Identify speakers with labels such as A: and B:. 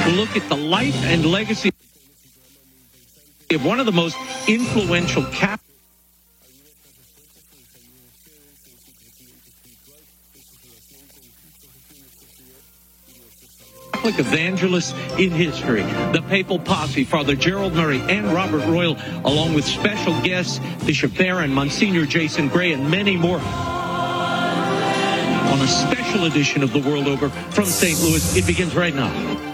A: We'll look at the life and legacy of one of the most influential Catholic evangelists in history. The Papal Posse, Father Gerald Murray and Robert Royal, along with special guests, Bishop Barron, Monsignor Jason Gray, and many more, on a special edition of The World Over from St. Louis. It begins right now.